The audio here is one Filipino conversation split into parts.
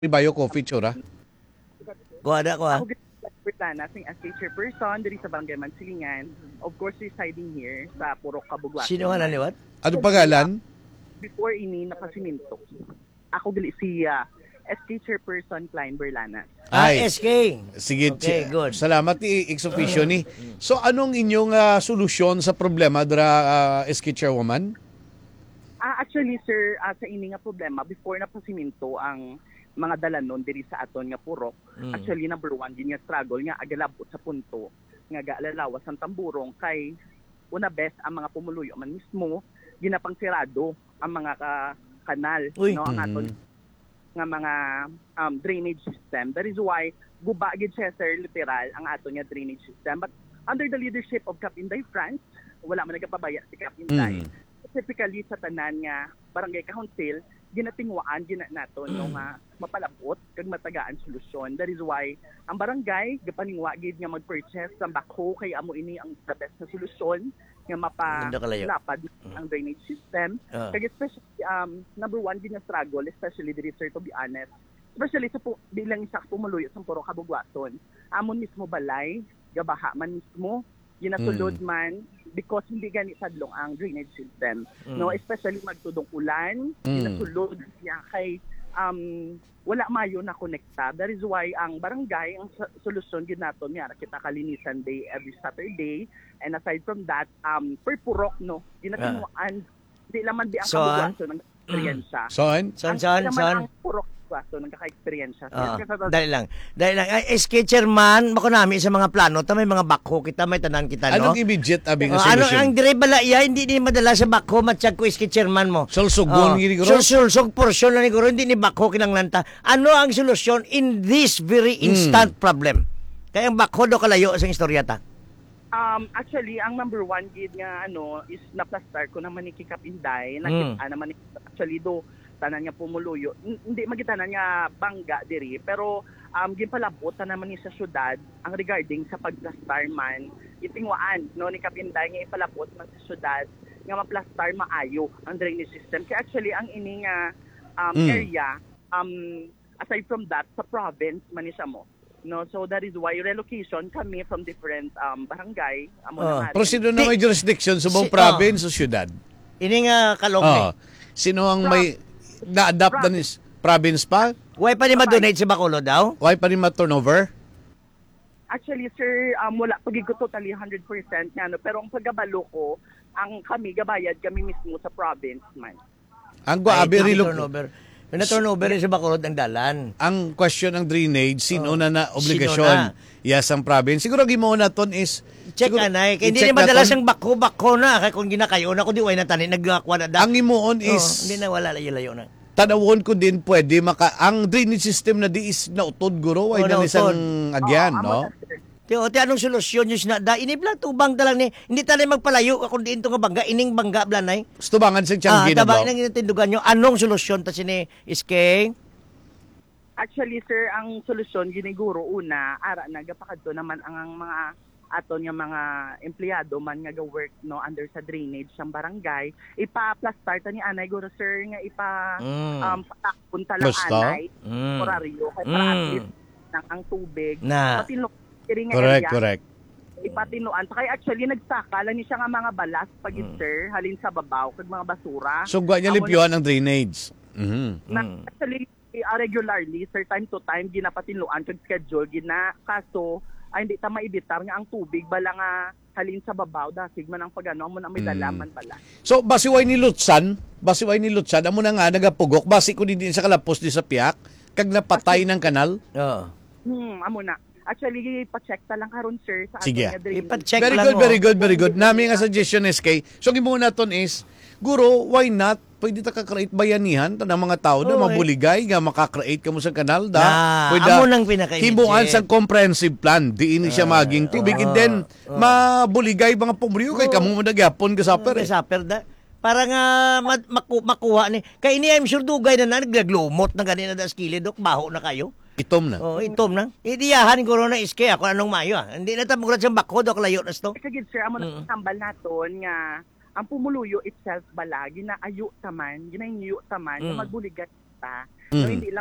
Bayo Coffee Chura. Kuha ko ha. Ako Bertana, sing as chairperson diri sa Barangay Mansilingan. Of course, residing here sa Purok Kabugwatan. Sino nga naniwat? Ano pangalan? Before ini nakasiminto. Ako dili si SK Chairperson Klein Berlana. Ay, SK. Sige, Okay, good. salamat ex officio ni. So anong inyong solusyon sa problema dra SK Chairwoman? Actually, sir, sa ini nga problema, before na pasiminto ang mga dalanon diri sa aton nga purok, actually number one, yun nga struggle nga agalabot sa punto nga gaalalawas ang tamburong kay una best ang mga pumuluyo man mismo ginapang sirado ang mga kanal no ang aton nga mga drainage system. That is why guba gid siya, sir, literal ang aton nga drainage system, but under the leadership of Cap Inday France, wala man nagapabaya si Cap Inday. Specifically sa tanan nga barangay council, ginatingwaan naton no nga mapalabot kag matagaan solusyon. That is why ang barangay gapaningwa gid nga mag-purchase ng backhoe kay amo ini ang the best na solusyon nga mapalapad ang drainage system. Kag especially number one gid nga struggle, especially diri, sir, to be honest, especially sa bilang isa ka pumuluyo sa Purok Kabugwaton, amon mismo balay gabaha man mismo ginatulod man because hindi gani sadlong ang drainage system. No, especially magtudong ulan, ginatulod siya kay wala mayo na konekta. That is why ang barangay, ang solusyon gid naton niya kita kalinisan day every Saturday, and aside from that per purok no ginatingwaan di laman di ang kabugwaso ng eksperyensya. Saan? Ang purok so nagkaka-experience siya. Dali lang. SK Chairman, mako nami sa mga plano ta may mga backhoe kita, may tanan kita, no? Anong immediate abing solution? Ano ang dire bala iya hindi ni madala sa backhoe matsyag ko SK Chairman mo. Sulsugon gini guro. Sulsug portion na ni guro hindi ni backhoe kinanglanta. Ano ang solusyon in this very instant problem? Kaya ang backhoe do kalayo sa istoryata. Actually, ang number one gid nga is naplastar ko naman ni Kikap Inday, nakita naman actually do tanan nga pumuluyo. Hindi magitanan nga bangga diri, pero ginpalabot ta naman ni sa syudad ang regarding sa pagplastar man itingwaan no ni Kapinday nga ipalabot man sa syudad nga maplastar maayo ang drainage system. Kaya actually ang ini nga area aside from that sa province man ni siya mo. No, so that is why relocation kami from different barangay pero sino na may jurisdiction sa buong province o syudad? Ini nga Kalongge. Sino ang may na-adapt na province pa? Why pa ni ma-donate si Bacolod daw? Why pa ni ma-turnover? Actually, sir, wala pagig ko totally 100% nga, no? Pero ang pagkabalo ko, ang kami, gabayad kami mismo sa province man. Ang guabi turnover. Na-turnover si Bacolod ang dalan. Ang question ng drainage, sino na obligasyon? Yes, ang province. Siguro gimo na ton is check anay. Kaya hindi ni madalas ang bako na. Kaya kung ginakayo na ko, di way na tani, nagkakwa na da. Ang imuon is, hindi na wala layo na. Tanawon ko din pwede, ang drainage system na di is nautod guro, ay na isang agyan, no? Tiyo, anong solusyon nyo sinada? Inibla, tubang talang ni, hindi tayo magpalayo, kung di ito nga bangga, ining bangga, blanay. Tubangan sa tiyanggi na ba? Tabang inang tindugan nyo, anong solusyon ta sini, Iske? Actually, sir, ang solusyon giniguro una ara nagapakadto naman ang mga aton nga mga empleyado man nga ga-work no under sa drainage sang barangay, ipa-plastar ta ni anay guro, sir, nga patakpon ta lang anay horaryo kay para at least ang tubig patino correct ipatinuan kay actually nagsaka lang ni siya nga mga balas pag sir halin sa babaw kag mga basura, so gwa niya limpyuhan ang drainage. Actually regularly, sir, time to time ginapatinuan kag schedule kaso ay hindi ta maibitar nga ang tubig bala nga halin sa babaw dasig man ang pagano mo na may dalaman bala. So basiway ni Lutsan amo na nga nagapugok basi ko din sa kalapos di sa piyak kag napatay ng kanal. Amo na. Actually pa-check ta lang karon, sir, sa ating ipa-check very good. Nami nga suggestion SK. So gimo naton is guro, why not? Pwede ta ka-create bayanihan ta ng mga tao na mabuligay nga maka-create kamo sa kanal da. Amo nang himuan sa comprehensive plan diin siya maging tubig and then mabuligay mga pumriyo kay kamo magyapon ka saper. Saper da. Para nga makuha ni. Kay ini I'm sure dugay na naglumot na ganina da skilid baho na kayo. Itom na. Itom na. Idiyahan ko na iske ako anong mayo. Hindi na ta mugrat sa bako dok layo na sto. Sige, sir, amo na tambal naton nga ang pumuluyo itself bala ginaayo taman, ginaiyo taman, magbuligat ta. So hindi lang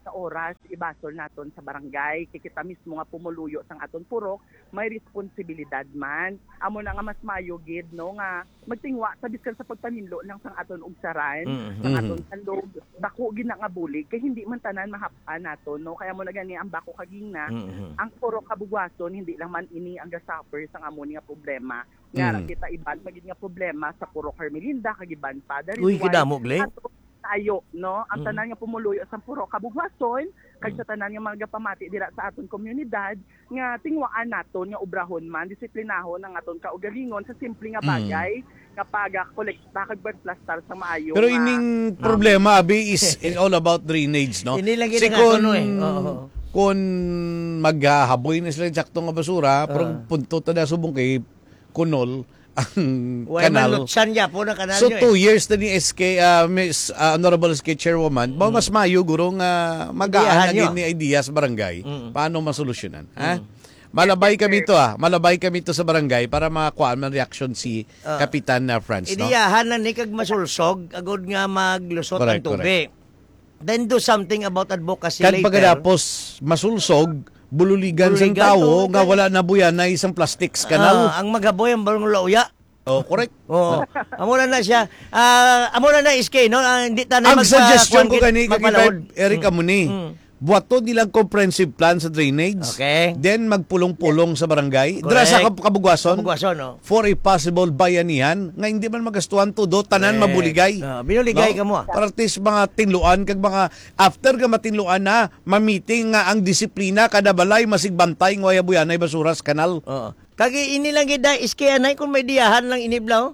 sa oras ibasol naton sa barangay kay kita mismo nga pumuluyo sang aton purok may responsibilidad man amo na nga mas mayo gid no nga magtingwa sa biskan sa pagpaninlo ng sang aton ugsaran sang aton sandog dako gid na nga bulig kay hindi man tanan mahap-an naton no kaya mo na gani ang bako kagingna ang purok kabugwason hindi lang man ini ang gasuffer sang amo nga problema nga kita iban magid nga problema sa purok Hermelinda kagiban pa dari Uy, kidamo, Glenn. tayo no ang tanan nga pumuluyo sa purok kabugwason kag sa tanan nga mga pamati dira sa aton komunidad nga tingwaan naton nga obrahon man disiplinahon ang aton kaugalingon sa simple nga bagay kapag kolekta kag plastar sa maayo Pero ining problema abi is all about drainage, no? Hindi lang Si ginagawa no eh. Oo. Kung maghahaboy na sila sakto nga basura, pero punto ta na subong kay kunol ang Way man kanal. lutsan niya po na kanal So nyo 2 years na ni SK Miss Honorable SK Chairwoman, mas mayo guro nga Ideahan nyo. mag-aanagin ni ideas barangay. Paano masolusyonan, ha? Malabay kami to Malabay kami to sa barangay para makakuha man reaction si Kapitan na France, no? Idiyahan na ni kag masulsog agod nga maglusot Correct, ang tubig. Then do something about advocacy Kan later. pagkatapos masulsog, bululigan sa Bululigan, tao oo, nga wala na buyan na isang plastics kanal. Ang magaboy ang barong lauya. Oh, correct. Oo. Amo na siya. Amo na SK no. Hindi tanay Ang suggestion ko kani kay magpalahod. Eric Amuni. Buhato nilang comprehensive plan sa drainage. Okay. Then magpulong-pulong sa barangay. Dira sa Correct. kabugwason. Kabugwason, no. For a possible bayanihan nga hindi man magastuhan todo tanan mabuligay. Binuligay ka mo. Para at least mga tinluan kag mga after ka matinluan na ma-meeting nga ang disiplina kada balay masigbantay nga buyanay basuras kanal. Oo. Kagi ini lang gid SK anay kung may diyahan lang iniblaw.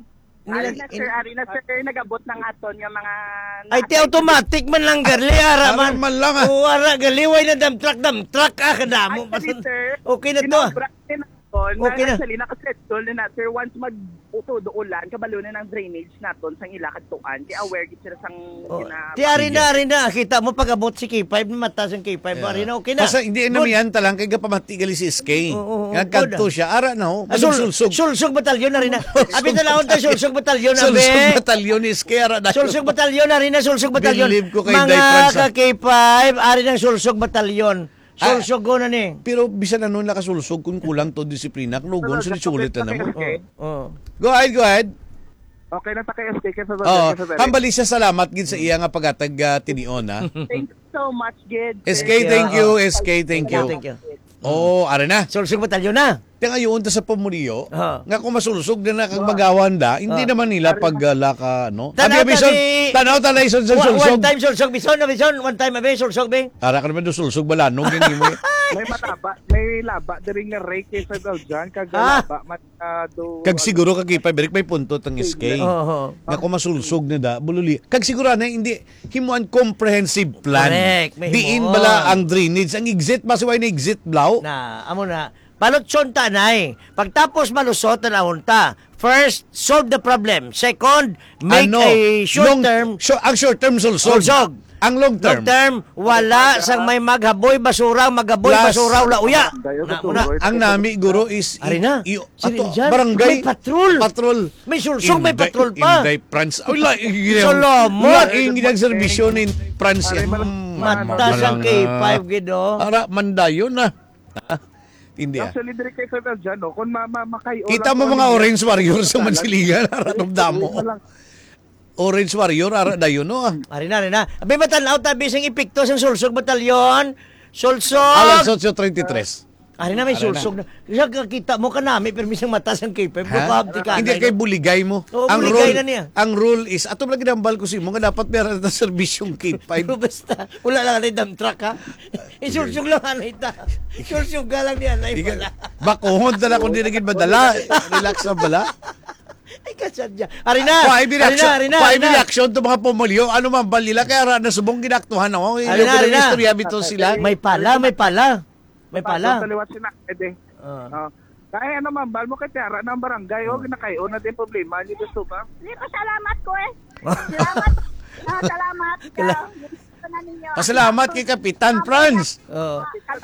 Ari na sir, nagabot ng aton yung mga Ay, ti automatic man lang gali, ara man. Man lang, Oo, ara, galiway na dump truck, kadamo. Actually, sir, Okay na to. Okay na. Actually, nakasettle na sir, once mag-utudo-ulan, kabalo na ng drainage naton sang ilakad tuan. Kaya aware gid sila sang Ti ari na, kita mo pag-abot si K5, mata sang K5, ari na, okay na. Basta hindi na miyan talang kay gapamati gali si SK. Oo, Nga kadto siya ara na ho. Sulsog. Sulsog batalyon na rin na. Abi talawon tayo, sulsog batalyon na, be. Sulsog batalyon ni SK ara na. Sulsog batalyon na rin na, sulsog batalyon. Believe ko kay Day Mga Franz, ka-K5, ari ng sulsog batalyon. Sulsog go na ni. Pero bisan ano nakasulsog kung kulang to disiplina, nugon sulit na mo. Oo. Go ahead. Okay na ta kay SK kay Oh, hambali siya salamat gid sa iya nga pagatag tinion ha. Thank you so much, Gid. SK, thank you. SK, thank you. Thank you. Oh, ara na. Sulsog batalyon na. Kaya ngayon ta sa pamuliyo, Ah. nga kung masulsog na kag magawanda, hindi naman nila paglaka, no? Tanaw Abi, Bison, tanaw ta na ison sa One sulsog. time sulsog, bison. One time abe, sulsog, be. Ara ka naman do sulsog balanog, hindi mo. May laba diri nga rake kaysa daw dyan kag laba do Kag siguro kag ipaberik may punto tang SK. Oo. Nga kung masulsog na da, bululi. Kag siguro na hindi himuan comprehensive plan. Correct, may Diin himuon. bala ang drainage, ang exit masiway na exit blaw. Na, amo na. Palutson tanay. Pagtapos malusot na ta. First, solve the problem. Second, make a short term. Ang short term sulsog. Sulsog. Ang long term. Long term, wala sang may maghaboy basura, Plus, lauya. Ang nami guro is Ari na. ato, Dyan, barangay may patrol. May sulsog, may patrol pa. Inday France. Wala, Solomon. Hindi nagserbisyo ni France. Mata sang K5 gido. Ara, mandayon na. Hindi ah. Actually diri kaysa daw dyan no kun makayo Kita mo mga Orange Warrior sa Mansiligan. Aramdam mo. Orange Warrior, ara dayon no ah. Ari na. Abi matanaw tabi sing epekto sang sulsog batalyon. Sulsog. Alas 8:33. Ari na may sulsog na. Kaya kita mo kanami permisang mata sang K5. Bukab ti ka. Hindi kay buligay mo. Oo, ang buligay rule, na niya. ang rule is ato lagi nambal ko si mo nga dapat meron na serbisyong K5. Basta wala lang ni dump truck ha. Isulsog lang anay ta. Sulsog ka lang niya anay pala. Bakuhon tala kung di naging madala. Relax na bala. Ay kasadya. Ari na. Ari na. Reaction to mga pumulyo. Ano man balila kaya nasubong ginaktuhan ako. Ari na. Istorya bito sila. May pala. May pala. Taliwat sina ede. Kaya naman bal mo kay tiara ng barangay o ginakayo na din problema ni gusto ba? Hindi pa salamat ko eh. Salamat. Salamat. Ninyo. Pasalamat kay Kapitan Franz. Oh.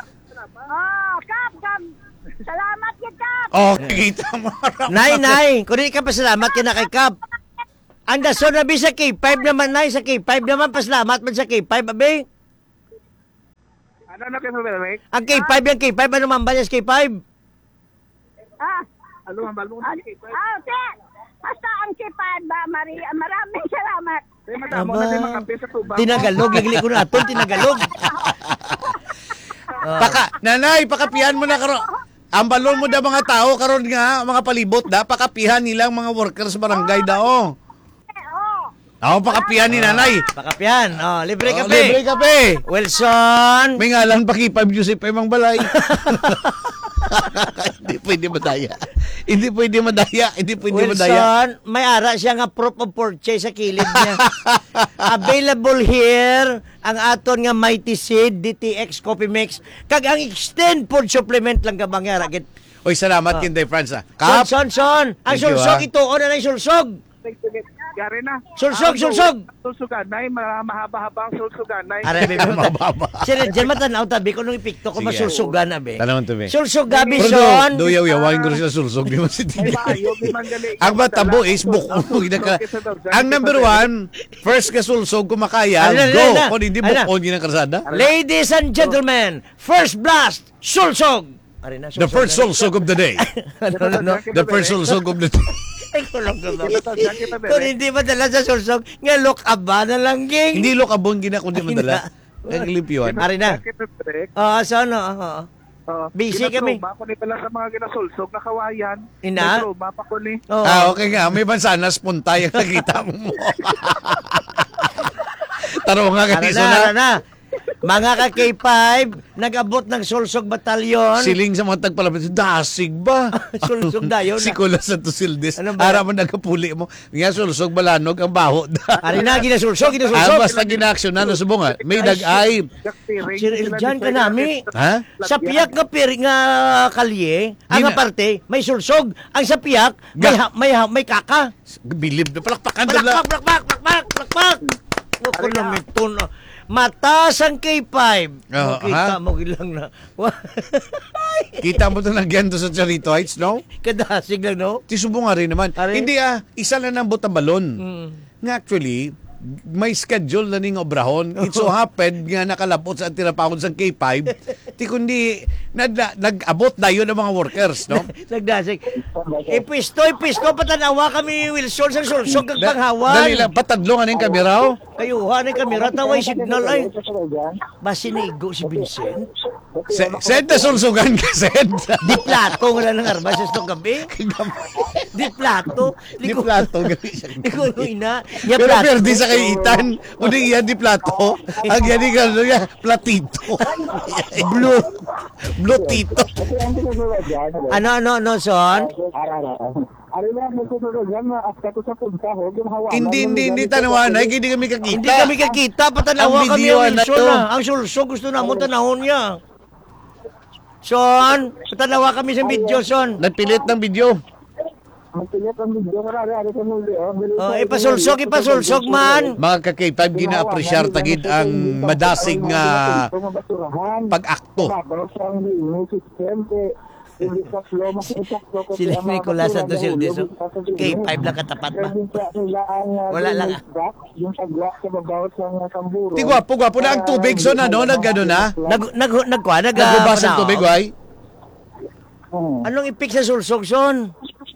Kap. Salamat yun, Kap. Oh, kita mo. Nay. Kung di ka pasalamat ka na kay Kap. Ang daso na bi sa K5 naman, Nay. Sa K5 naman, pasalamat man sa K5, abe. Ano na kayo, Derek? Ang K5, yung K5, ano mambal yung K5? Ano, mambal mo na kayo? Okay. Basta ang kipad ba, Maria. Maraming salamat. Kaya madamo na kayo makape sa tubang. Tinagalog, lagli ko na aton, tinagalog. Nanay, pakapihan mo na karon. Ang balon mo da mga tao karon nga mga palibot da pakapihan nilang mga workers barangay dao. Pakapihan ni nanay. Pakapian, libre kape. Libre kape. Wilson. May ngalan pa kipab Joseph Emang Balay. Hindi pwede madaya. Hindi pwede madaya. Wilson, may ara siya nga proof of purchase sa kilid niya. Available here ang aton nga Mighty Seed DTX Coffee Mix kag ang extend food supplement lang ka bang yara git. Oy, salamat Kinday France. Son. Ang Thank you, sulsog ah. ituon na ng sulsog. Gari na. Sulsog. Sulsuganay, mahaba-habang sulsuganay. Are be Mababa. Sila dyan matanaw tabi ko nung ipikto ko Sige. masulsugan na be. Tanong to be. Sulsog gabi Pero son. do yaw-yawain ko sila sulsog di mo si Ay, Tita. maayo, bimangali. Ang matabo is buko. Ang number 1, first ka sulsog kumakaya, Ano, go. ano, Kung hindi ano? bukon yun ang karsada. Ladies and gentlemen, first blast, sulsog. Are na The first sulsog of the day. no. The first sulsog of the day. Ay, kulong. Kung hindi madala sa sulsog, nga look aba na lang ging. Hindi lo kabon gina kundi madala. Ang limpyuan. Are na. So ano? Busy kami. Ako ni pala sa mga ginasulsog na kawayan. Ina? Trauma pa ko ni. Okay nga. May bansanas punta yung nakita mo. Taro nga kaniso na. Mga ka-K5, nag-abot ng Sulsog Batalyon. Siling sa mga tagpalapit. Dasig ba? Sulsog dayon. Sikula sa Tusildes. Ano ba? Ara man nagkapuli mo. Nga sulsog balanog ang baho. Ari na, ginasulsog. Basta gina-action na nasubungan. May nag-ay. Diyan ka nami. Ha? Sa piyak nga nga kalye, ang Gina- parte, may sulsog. Ang sa piyak, may kaka. Bilib na palakpakan dala. Plakpak. Ako namin ito na. Mataas ang K5. Makita mo ilang na. Kita mo ito nagyan doon sa Charito Heights, no? Kadasig lang, no? Tisubong nga rin naman. Ari? Hindi isa lang ng butang balon. Nga actually, may schedule na ning obrahon. It so happened nga nakalapot sa tirapakon sa K5. Ti kundi nag-abot na yun ang mga workers, no? Nagdasig. Ipisto, patanawa kami Wilson sa sulsog kag panghawan. Dali lang, patadlong ang kamera, oh. Kayuhan ang kamera, taway signal ay. Basi naigo si Vincent. Send na sulsugan ka, send. Di plato nga lang ng arbas sa gabi. Di plato. Di plato. Di ko ina. Ya Pero plato. perdi sa kaitan. Uning yan di plato. Ang yan di platito. Blutito. Ano, son? Hindi tanawan. Hindi kami kakita. Hindi kami kakita, patanawa Ang kami videoan ang na Wilson to. na. Ang sulsog gusto na mo tanahon niya. Son, patanawa kami sa video, son. Nagpilit ng video. Ipasulsog man. Mga ka-K5, gina-appreciate tagid ang madasig nga pag-akto. Sila Nicolas at Dusildes. K5 lang katapat ba? Wala lang. Di gwapo na ang tubig, son, ano? Nag-ano na? Nagubas Nagubas ang tubig, why? Anong ipik sa sulsog, son?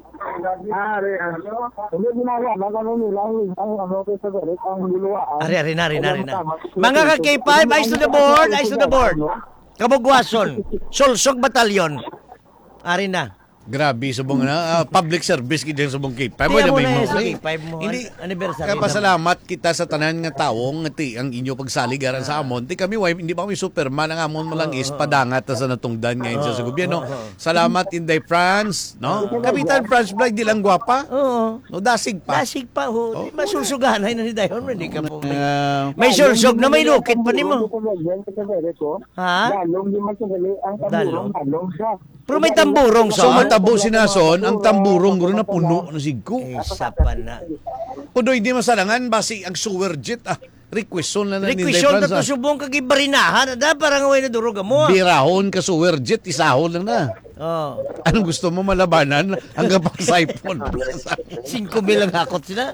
Ari na. Mga ka-K5, eyes to the board. Kabugwason, Sulsog Batalyon. Ari na. Grabe, subong na. Public service kita yung subong K5. Tiyan mo na sa K5 mo. Hindi, Anniversary. kapasalamat kita sa tanan nga taong ngati ang inyo pagsaligaran sa amon. Ti kami, hindi pa kami superman. Ang amon mo lang is padangat sa natungdan ngayon sa gobyerno. Salamat, Inday France. No? Kapitan France Blag, di lang gwapa. Oo. No, dasig pa. Dasig pa ho. Di masusuganay na ni Dayon. Hindi ka po. Uh, May sulsog na may lukit pa ni mo. Ha? Dalong. Pero may tamburong so, son. matabo si Nason, ang tamburong guro na puno na sigko. Isa pa na. Kundo hindi masalangan, basi ang sewer jet, requestion na Inday Requisyon na France. to subong kagibarinahan. Ada parang away na durog mo. Birahon ka sewer jet, isahon lang na. Oh. Anong gusto mo malabanan hanggang pang siphon? 5,000 lang hakot sila.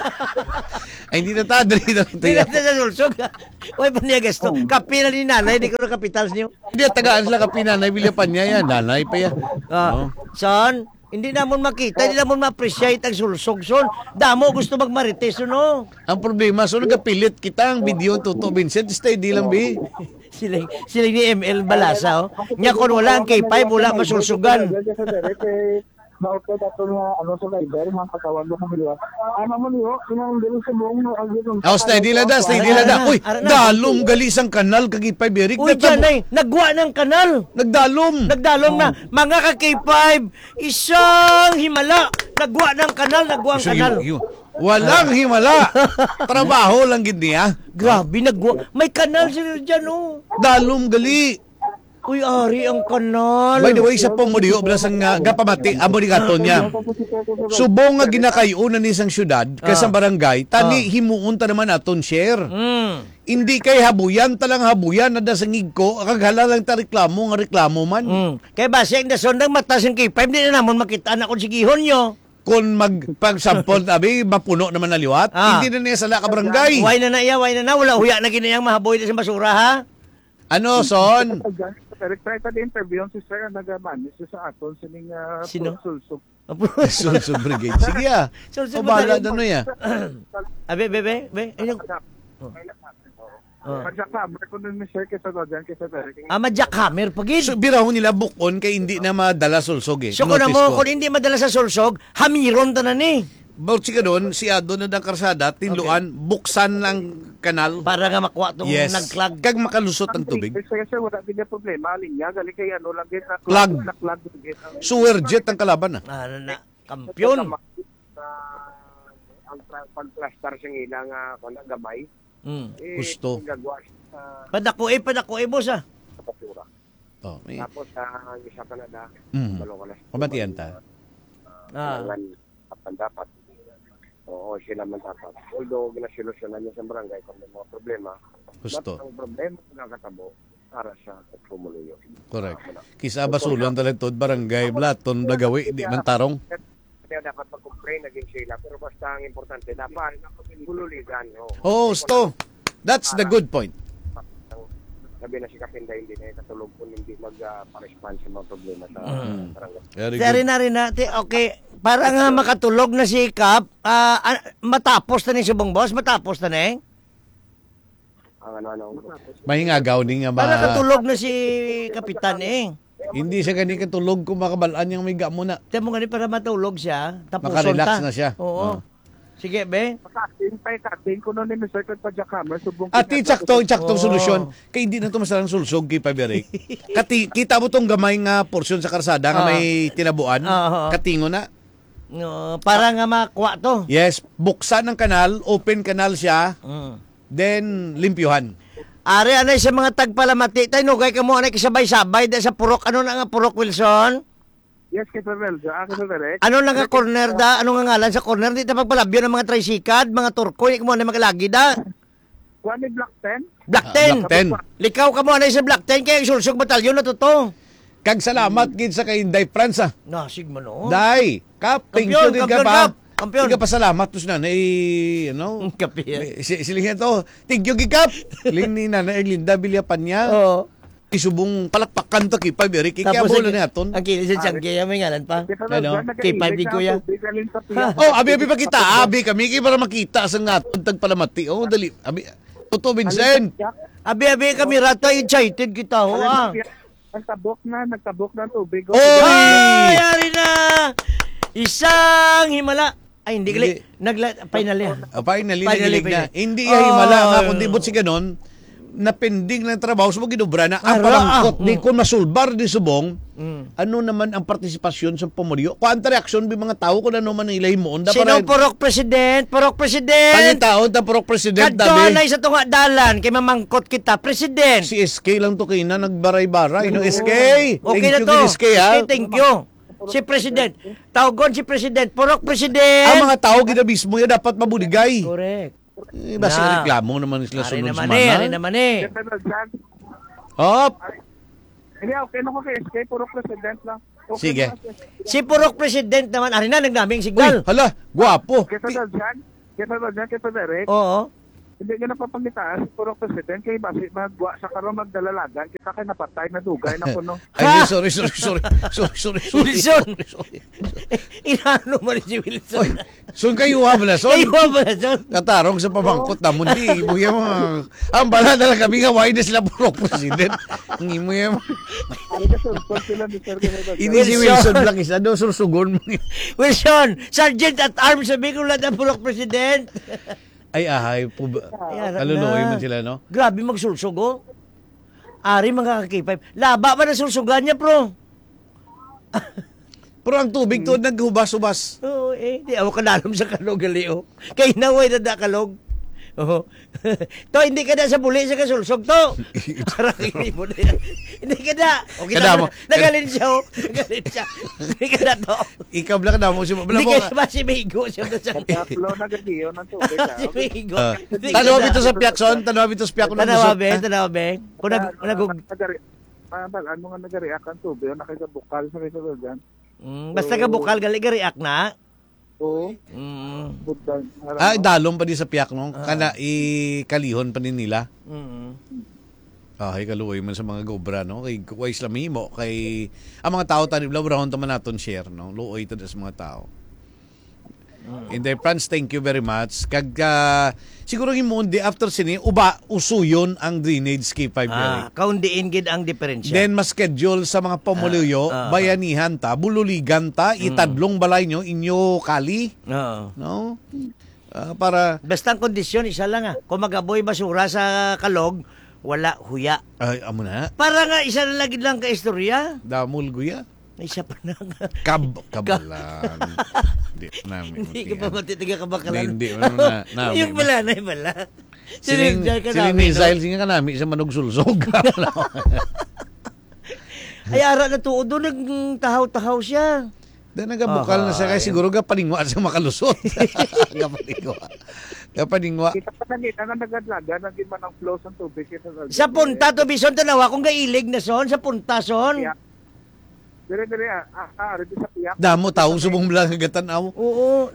Ay, hindi na tadali na Hindi na sa sulsog. Uy, pa niya gasto. Kapi na ni nanay, di ko na kapital niyo. Hindi, tagaan sila kapinanay, bilya pa niya yan. Nanay pa yan. Oh. Son, hindi namon makita, hindi namon ma-appreciate ang sulsog, son. Damo gusto magmarites, no? Ang problema, so nagapilit kita ang video Toto Vincent, steady lang, bi. Sila ni ML Balasa, oh. Nya kon wala ang K5, wala masulsugan. Maupay dato nga ano sa rider mga katawan mo kamila. Ano mo niyo, kinang dili sa buong ang gitong. Oh, steady lang da, steady lang da. Uy, dalom gali sang kanal kag ipay berik. Uy, dyan ay, nagwa ng kanal. Nagdalom. Nagdalong na, mga ka-K5, isang himala. Nagwa ng kanal, nagwa ang So, kanal. walang himala. Trabaho lang gid niya. Grabe, nagwa. May kanal sila dyan, oh. Dalom gali. Uy, ari ang kanal. By the way, sa pong belasang gapamati, amo ni gaton niya. Subong nga ginakayo na ni isang syudad, kasang barangay, tani himuon ta naman aton share. Hindi kay habuyan talang habuyan na dasangig ko, kaghala lang ta reklamo nga reklamo man. Kaya base ang dasondang matas yung K5, hindi na naman makita na kung sigihon nyo. Kung magpagsampol, abi, mapuno naman na liwat, hindi na niya sala ka barangay. Why na iya, wala huya na ginayang mahaboy na sa basura, ha? Ano, son? Try ta di interview si sir ang nagaman sa aton sining Sino? sulsog. Sulsug Brigade. Sige Sulsug O bala na ya. Abe, bebe. Ayun. Pagka-camera ko nun ni sir kaysa doon kaysa Derek. Jackhammer, pagid. So, birahon nila bukon kay hindi na madala sulsog eh. So kung Notice mo, ko. kung hindi madala sa sulsog, hamiron ta na ni. Bawat si doon, si Ado na ng karsada, tinluan, buksan ng kanal. Para nga makuha itong Yes. nagklag. Kag makalusot ang tubig. Sir, wala din niya problema. Linya, galing kay ano lang din. Clog. Clog. Sewer jet ang kalaban Kampiyon. Ang pag-plaster siyang ilang gamay. Gusto. Gagawa Padakuin mo sa. sa pasura. Oh, may... Tapos ang isa ka na na, Mm. Kumatiyan ta. Dapat. Oo, sila man dapat. Although, ginasolusyonan niya sa barangay kung may mga problema. Gusto. Ang problema nakakatabo para sa pagpumuluyo. Correct. Kisa basulon talagtod barangay blaton lagawi di man tarong. Kaya dapat mag-complain naging sila. Pero basta ang importante, dapat bululigan. Oh, sto. That's the good point. Sabi na si Kapinda, hindi na katulog kung hindi mag-respond sa mga problema sa barangay. Very Dari good. na natin, okay. Para nga makatulog na si Kap, matapos na ni si Bong Boss, matapos na eh. Ang ano. Mahingagaw din nga Para katulog na si Kapitan eh. Hindi siya gani katulog kung makabalaan yung miga muna. Tiyan mo gani para matulog siya, tapos Makarelax na siya. Oo. Sige, be. Kating ko nun ni Mr. Kod pa Jackhammer. Ati saktong solusyon. Kay hindi na ito masalang sulsog kay Paberik. Kita mo tong gamay nga porsyon sa karsada nga may tinabuan. Katingo na. No, para nga makuha to. Yes, buksan ng kanal, open kanal siya, then limpyuhan. Ari, anay sa mga tagpalamati, tayo nugay ka mo, anay kasabay-sabay, dahil sa purok, ano na nga purok, Wilson? Yes, Kito Veljo. Ako Derek. Ano na nga corner da? Ano nga ngalan sa corner? Di ta pagpalabyo ng mga tricycad, mga turko, hindi ka mo na magalagi da. Kuha ni Black 10. Black 10. Black 10. Likaw ka mo anay sa Black 10, kaya sulsog batalyon na to. Kag salamat gid sa kay Inday Franza. Na, sigma no. Dai, Kap, thank Kampiyon, you gid kampiyon, ka Kap. pa. Kampiyon. Hindi ka pasalamat to na ano? Kapiyan. Silingin to. Thank you gid Kap. Ling ni Nana Erlinda Villapan niya. Oo. Isubong palakpakan to kay Paberik. Kaya bola na aton. Ang kinis sa Tiangge, may ngalan pa. Ano? K5 din ko yan. Oh, abi pa kita. Abi kami kay para makita sa naton tagpalamati. Oh, dali. Abi Toto Vincent. Abi kami rata excited kita ho ah. Nagtabok na ang tubig. Ay, ari na. Isang himala. Ay, hindi gali. Finally. Finally, Finally, nagilig na. finally. Hindi himala nga, kundi but si ganon, napending lang trabaho, subong ginubra na, ang pamangkot, di ko masulbar di subong, ano naman ang partisipasyon sa pumulyo? Kung ang reaksyon bi mga tao, kung ano man ilay mo, onda Sino purok president? Purok president. Kanyang tao, ta purok president, Kadto dabi. na sa tunga dalan, kay mamangkot kita, president. Si SK lang to kayo na, nagbaray-baray. No, SK. Okay na Thank to. you, SK, ha? Okay, thank you. Si president. Tawgon si president. Purok president. Ang mga tao, ginabismo yan, dapat mabuligay. Correct. Basta Na. reklamo naman sila Ari sunod naman semana. ari naman eh. Hop! Hindi, okay na ko kay SK. Puro president lang. Sige. Si Purok President naman, ari na, nagdaming Uy, signal. hala, guwapo. Kesa dyan, kesa direct, Oo. hindi ka napapangitaan, puro president, kay basi magwa sa karon magdalalagan, kita kay napatay na dugay na kuno. Ay, sorry. Wilson. Inano mo rin si Wilson. Oy, son kayo ha, bala, son. Kayo ba, Son? Katarong sa pamangkot na mundi. Ibuya mo. Ang bala na lang kami nga, why na sila puro president. Ang imo yan. Ano ka sulpon sila ni Sir Kesa dyan? Ini si Wilson lang isa do, sursugon mo. Wilson, Sergeant at Arms, sabi ko lang ang Purok President. Ay, ahay. Kaluloy man sila, no? Grabe magsulsog, oh. Ari mga kakipay. Laba ba na sulsugan niya, pro? Pero ang tubig to, naghubas-ubas. Oo, di ako kanalom sa kalog, gali, oh. Kay naway na da kalog. Oh. To, hindi ka na sa buli sa kasulsog, to. Parang hindi mo na yan. Hindi ka na. Okay, Kada mo. nagalin siya, oh. Nagalin siya. Hindi ka na, to. Ikaw lang na mo. Hindi ka ba si Migo siya na sa... Taplo na gagiyo ng tubig. Si Migo. Tanawa bito sa Piakson, tanawa bito sa Piak. Tanawa, be. Kung Ano nga nag-react ang tubig, nakikabukal sa Kesa dyan. Basta ka bukal, gali ka react na. Oo. Budan. Ay, dalom pa di sa Piak, no? Kana, ikalihon pa din nila. Ay, kaluoy man sa mga gobra, no? Kay Kuwais Lamimo, kay... Ang mga tao, tanib lang, brown taman natin share, no? Luoy ito sa mga tao. Inday Franz, thank you very much. Siguro yung mundi after sini, usuyon ang drainage kay 5 Kaundiin gid ang diferensya. Then, mas-schedule sa mga pamuluyo, bayanihan ta, bululigan ta, itadlong balay nyo, inyo kali, Oo. no? Para, Basta ang kondisyon, isa lang Kung magaboy basura sa kalog, wala huya. ay, amo na, Para nga, isa na lagi lang ka istorya. damol guya. Isa pa na nga. Kabalan. Hindi namin. Hindi ka pa matitiga kabakalan. Hindi na. Yung pala na, yung pala. Siling Misail, singa ka namin, isa manugsulsog. Ay, ara na tuod doon, nagtahaw-tahaw siya. Dahil nagabukal na siya, kaya siguro kapaningwa siya makalusot. Kapaningwa. Kita pa na nagadlaga, naging man ang flow sa tubig. Sa punta to, Bison, tanawa kung gailig na son, sa punta son. Dire-dire, rin sa Piak. Damo, taong subong lang hagatan aw. Oo.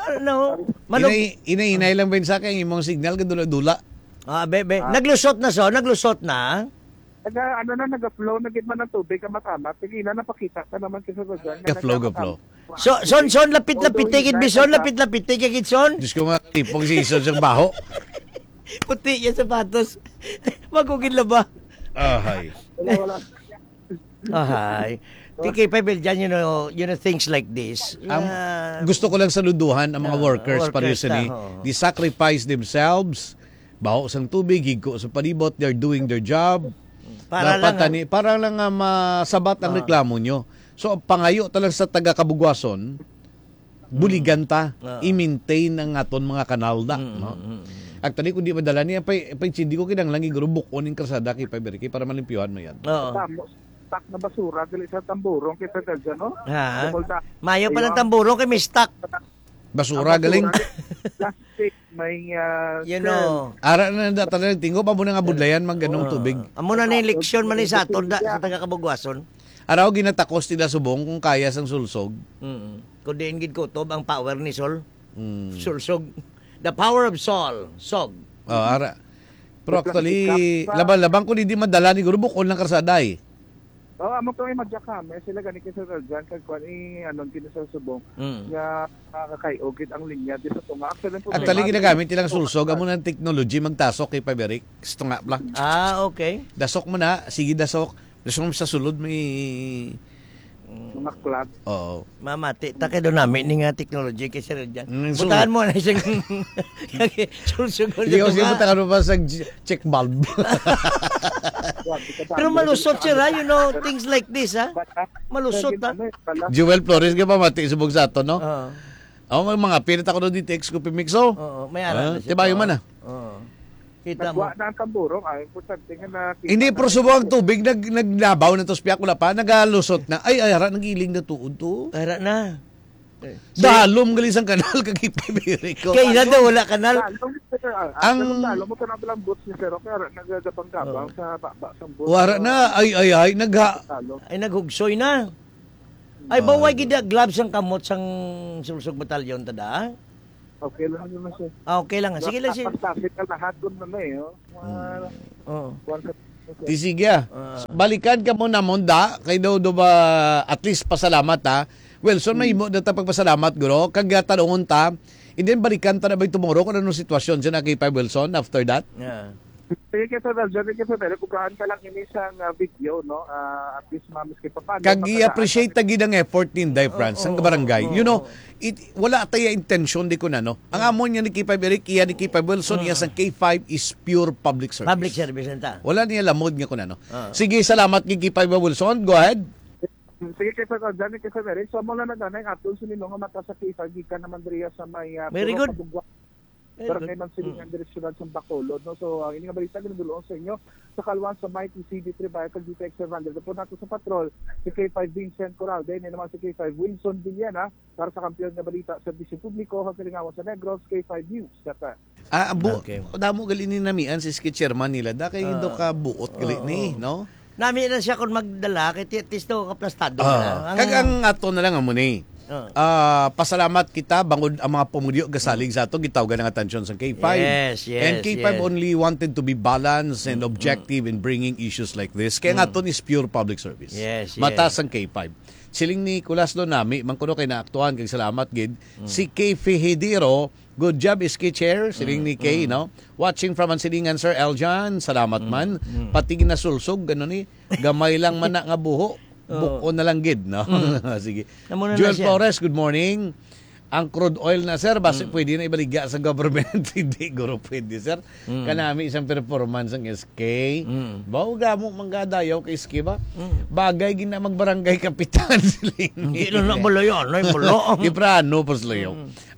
Inay lang ba yun sa akin, yung mga signal, kadula-dula. Bebe. Naglusot na son, naglusot na. Naga-flow, naging man ang tubig ka matama. Tigina na pakita ka naman kasi dyan. Ka-flow. Son, lapit-lapit, tigit, Bison, lapit-lapit, tigit, son. Diyos ko nga, tipong si Ison sa baho. Puti yung sapatos. Magugin na ba? Ahay. Wala. Ahay. TK5 dyan, you know things like this. Gusto ko lang saluduhan ang mga workers para workers yun They sacrifice themselves, baho sang tubig, higko sa palibot, they're doing their job. Para lang masabat ang reklamo nyo. So, pangayo talaga sa taga-Kabugwason, buligan ta, i-maintain ang aton mga kanal da. No? Actually, kung di madala niya, hindi ko kinanglang iguro bukon yung krasada kay Paberiki para malimpiyuhan mo yan. Oo. Tak na basura, gali sa tamburong kita dyan, no? Mayo pa ng tamburong kay Mistak. Basura, galing. Plastic, may... Ara na talagang tingo pa mo na nga budlayan magganong tubig. Amo na yung leksyon man sa aton sa taga-Kabugwason. Araw ginatakos tila subong kung kaya sang sulsog. Kung diin gid kutob ang power ni Sol. Sulsog. The power of Sol. Sog. Ara. Pero actually, laban-laban ko hindi madala ni Guru bukon lang karsaday. Amo to ay madjakame sila gani kay Sir Jan kag kwan anon kini sa subong nga kakayogit ang linya di sa tunga actually ginagamit nilang sulsog amo ng technology magtasok kay Paberik gusto nga lang okay dasok mo na sige dasok mo sa sulod may mga club mamati take do namin ni nga technology kay Sir Jan butahan mo na isang sulsog hindi ko siya butahan mo pa sa check bulb. Pero malusot siya, things like this, malusot, Jewel Flores ka pa mati subog sa ato, no? May mga pinit ako doon dito, ex-coffee mixo. May aral. Diba yung man, Kita mo. Na ang tamburong, importante nga na... Hindi, pero subong ang tubig, naglabaw na to, spiyak wala pa, nagalusot na. Ay, hara, nagiling na tuod to. Hara na. Dalom galing sang kanal kag ipibiri ko. Kaya na daw wala kanal. Ang dalom mo to na bilang boots ni Sir Roque, nagagapang-gapang sa baba sa boots. Wara na, ay, naghugsoy na. Ay, baway gida gloves ang kamot sang sulsog batalyon tada. Okay lang naman siya. Okay lang. Sige lang siya. Pagtapit ka lahat doon na may, Oo. Sige. Balikan ka muna monda kay daw ba at least pasalamat ha. Wilson may mo data pagpasalamat guro kag tanongon ta. And then balikan ta na ba tomorrow kung anong sitwasyon sa kay Wilson after that? Yeah. Sige kita dahil kubrahan ka lang ini sa video, no? At least mamis kay papano. Kag i-appreciate tagi ng effort ni Inday France ang barangay. You know, wala tayo intention di ko na, no? Ang amon niya ni K5 Eric, iya ni K5 Wilson, iya sa K5 is pure public service. Public service nata. Wala niya lamod nga ko na, no? Sige, salamat kay K5 Wilson. Go ahead. Sige kita dyan kay Eric. So mo na ganay atol sinino nga mata sa K5 gikan naman diriya sa may Very good. Pero kay man sila ang direksyonan sa Bacolod, no? So ini nga balita ginuduloon sa inyo sa kalwan sa Mighty CD3 Vehicle Defect Survivor. Po nato sa patrol si K5 Vincent Coral, din naman si K5 Wilson Villana para sa kampiyon nga balita sa Bisyo Publiko sa Kalingawan sa Negros K5 News. Kata. Okay. Damo gali ni namian si chairman nila da kay do ka buot gali ni, no? Nami na siya kung magdala kay tisto kaplastado na. Kag ang ato na lang amo ni. Pasalamat kita bangod ang mga pumudyo gasalig sa ato gitawgan ng atensyon sa K5. Yes, And K5 only wanted to be balanced and objective in bringing issues like this. Kaya nga is pure public service. Yes. Matas ang K5. Siling ni Kulas do nami mangkuno kay naaktuhan kay salamat gid si K Fihidiro. Good job is Chair, siling ni K, no? Watching from ang silingan Sir Eljan, salamat man. Pati ginasulsog gano ni gamay lang man na nga buho. Buko na lang gid, no? Sige. Joel Flores, good morning. Ang crude oil na, sir, basta pwede na ibaliga sa government. Hindi, guro pwede, sir. Kanami isang performance ng SK. Bawo mo manggadayaw kay SK ba? Bagay gina magbarangay kapitan siling. Hindi na bulo yun. Bulo. Iprano, paslayaw.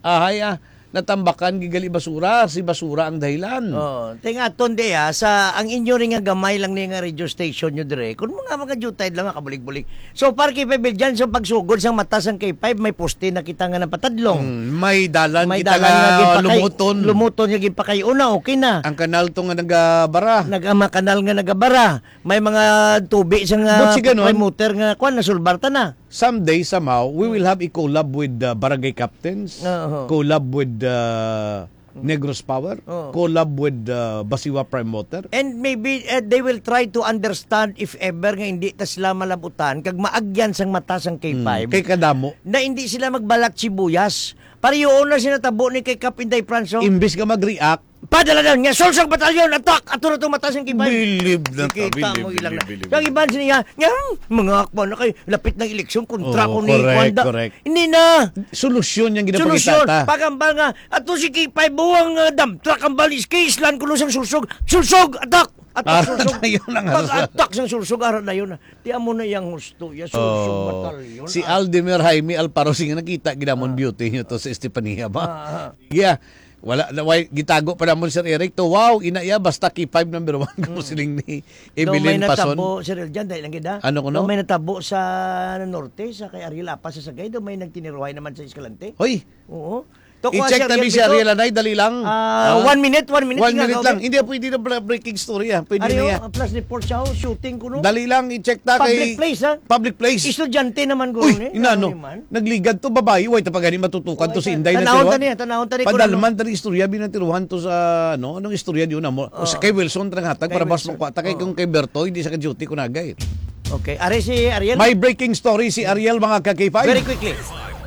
Natambakan gigali basura, si basura ang dahilan. Tingaton di sa ang inyo ring nga gamay lang ni nga radio station nyo dire. Kung mga jutay lang kabulig-bulig. So par kay Pebel dyan sa pagsugod sang mata sang K5 may poste na kita nga napatadlong. May dalan kita nga lumuton. Lumuton nga gipakay una okay na. Ang kanal to nga nagabara. Nagama kanal nga nagabara. May mga tubig sang motor nga kwan nasulbarta na. Someday, somehow, we will have a collab with barangay captains, collab with Negros Power, collab with Basiwa Prime Water. And maybe they will try to understand if ever nga hindi ta sila malabutan, kag maagyan sang mata sang K5. Kay kadamo. Na hindi sila magbalak sibuyas. Pariyoon na sinatabo ni kay Cap Inday Franco. Imbis ka mag-react, padala na nga, solsang batalyon, attack! Ato na itong mata sang K5. Believe na ta, believe. Yung iban niya, mga akma na kay lapit ng eleksyon, kontra ko ni Wanda. Correct. Hindi na. Solusyon yung ginapakita ta. Pagambal nga, ato si K5 buwang dump truck ang balis, kay islan kulo sang sulsog. Sulsog! Attack! Pag-attack sang sulsog, ara na yun. Di amo na yung gusto. Sulsog batalyon. Si Aldemir Jaime Alparo, sing nakita, ginamon beauty nyo to sa Estepania ba? Yeah. Wala gitago pa namon Sir Eric to. Wow, inaya basta K5 number 1 kung siling ni Evelyn Pason. May natabo Sir Eljan dahil lang gida. Ano kuno? May natabo sa norte sa kay Ariel Apa sa Sagay do may nagtiniruhay naman sa Escalante. Hoy. Oo. I-check namin si Ariel Anay, dali lang. 1 minute. 1 minute lang. Hindi pwede na breaking story. Pwede na yan. Plus report siya, shooting ko no. Dali lang, i-check ta kay... Public place, ha? Public place. Estudyante naman ko. Uy, inano. Nagligad to babae. Wait, tapagani matutukan to si Inday na tiruhan. Tanahon tani. Padalman tani istorya, binatiruhan to sa, ano, anong istorya yun na mo. Sa kay Wilson, hatag para bas mong kwata. Kay kung kay Berto, hindi sa ka-duty ko nagay. Okay. Are si Ariel? May breaking story si Ariel, mga ka-K5. Very quickly.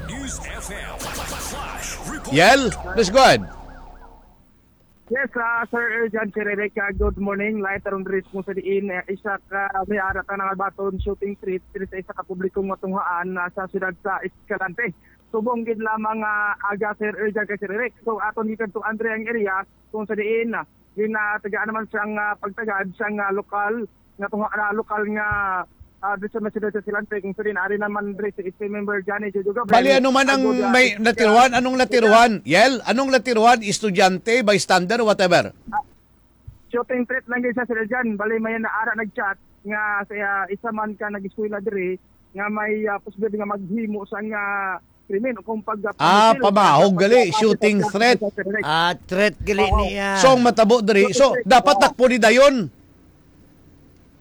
Yel, let's go ahead. Yes, Sir Jan Cherereka, good morning. Light aron diri mo sa diin isa ka may ara ka nga baton shooting street diri sa isa ka publikong matunghaan sa siyudad sa Escalante. Subong gid lamang aga Sir Jan Chererek. So aton gikan to Andre ang area kung sa diin ginatagaan naman siyang pagtagad siyang lokal nga tunghaan lokal nga dito sa siyudad sa Escalante kung sa diin ari naman diri sa SC member Johnny Jojo. Bali ano man ang may natiruan, anong natiruan? Yel, anong natiruan? Estudyante, bystander, whatever. Shooting threat lang gyud sa Sir Jan. Bali may naara nagchat nga sa isa man ka nag-eskwela diri nga may posibilidad nga maghimo sa nga krimen o kung pamahog gali, shooting threat. Threat gali niya. So matabo diri. So dapat takpo ni dayon.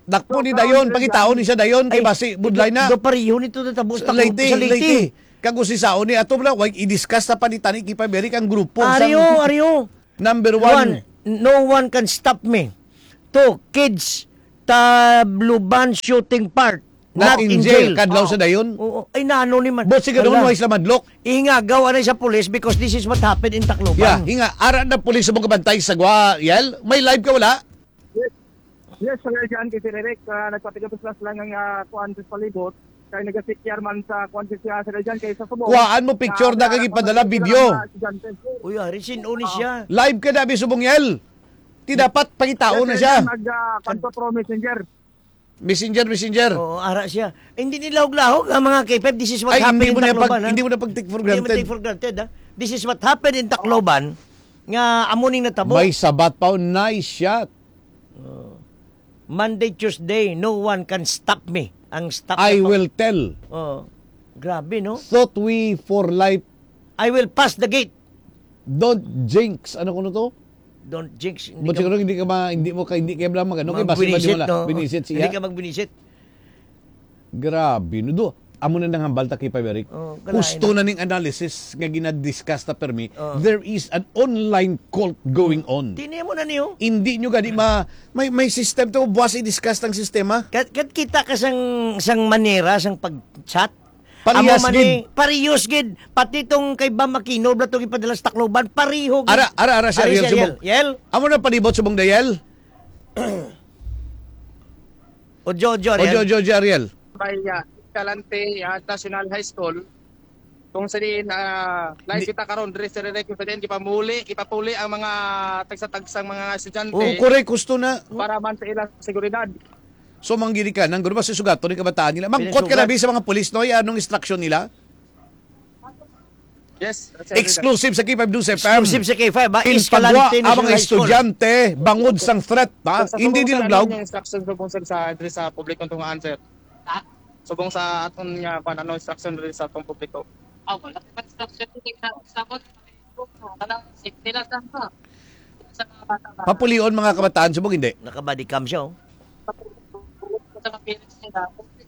Dakpo ni dayon, pangitaon ni siya dayon kay basi budlay na. Do pariho nito natabo sa Leyte, sa Leyte. Leyte. Kago si sao ni ato bala wag i-discuss ta panitan ni Kipa Berik ang grupo Ariyo. number One, 1. no one can stop me. Two, kids Tabluban shooting part. Not in jail. Kadlaw sa dayon. Oo. Ay, nano ni man. But si kadun wais la madlok. Ingagaw anay sa police because this is what happened in Yeah, Tacloban. hinga ara na pulis sa mga bantay sa gwa. Yel, may live ka wala? Yes, Sir Jan, kasi Derek, nagpatigapos lang ang kuan sa palibot. Kaya nag-secure man sa kuan siya, Sir Jan, kaya sa subong. Kuhaan mo picture na kag ipadala video. Uy, arisin ni siya. Live ka na bisubong Yel. Ti dapat pangitaon na siya. Nag-kanto pro messenger. Messenger. Oo, ara siya. Hindi nilahog-lahog ang mga K-5. This is what Ay, happened in Tacloban. hindi mo na pag take for Hindi mo granted. take for granted, ha? This is what happened in Tacloban nga amuning natabo. May sabat pa, nice shot. Monday, Tuesday, no one can stop me. Ang stop I na to. will tell. Oh, grabe, no? Thought we for life, I will pass the gate. don't jinx. Ano ko na to? Don't jinx. But siguro hindi ka bala magano kay basi magbinisit, wala. no? Binisit Hindi siya. ka magbinisit. Grabe no do. Amo na nang hambal ta kay Paberic. Oh, kalain Gusto na ning analysis nga ginadiscuss ta permi. Oh. There is an online cult going on. Tiniya mo na niyo. Hindi nyo gani may system to buwas i-discuss tang sistema. Kat kita ka sang manera, sang pag-chat. Parehas Amo man gid. Parehas gid. Pati tong kay Bam Aquino, blatong ipadala sa Tacloban, pareho gid. Ara si Ari Ariel siya, subong. Yel. Amo na palibot subong Dayel. Ojo, Ojo Ariel. By Calante National High School. Kung sa din, live kita karon dire sa Derek, sa din, ipapuli ang mga tagsa-tagsang mga estudyante Oh, correct gusto na. para man sa ilang seguridad. So manggiri ka nang gusto ba si sugato ni kabataan nila. Mangkot ka na Pinasugat. sa mga pulis no, anong instruction nila? Yes. Exclusive sa K5 News FM. Exclusive sa K5, ba? Pinpagwa Escalante ang mga National High School. estudyante bangod sang threat ha. Hindi niluglaw. Yung instruction sa kung sa dire sa publiko tungaan sir. Subong sa aton nga panano instruction dire sa atong publiko. Wala pa instruction sa sabot. Kanang safety lang sa bata. Papulion mga kabataan subong hindi. Naka-body cam siya, oh. Sa mga parents nila.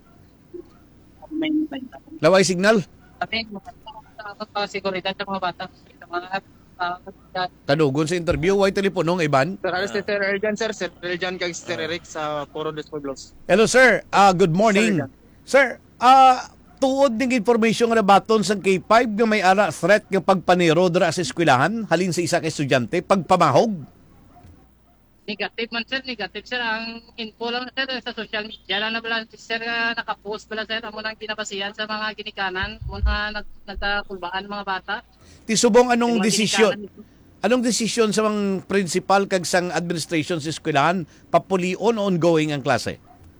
May Laway signal. Sabi, sa seguridad sa mga bata. Sa mga Tadugon sa interview way teleponong Iban. Sir, alis Sir Erjan sir, Sir Erjan kag Sir Eric sa Puro des Pueblos. Hello sir. Good morning. Sir, tuod ning information nga nabaton sa K5 nga may ara threat nga pagpanero dira sa eskwelahan halin sa isa ka estudyante pagpamahog. negative man sir, negative sir. Ang info lang sir sa social media lang na bala sir nakapost bala sir amo nang kinabasihan sa mga ginikanan muna nagkakulbaan mga bata. Tisubong anong Mga desisyon? ginikanan. Anong desisyon sa mga principal kag sang administration sa eskwelahan papulion ongoing ang klase?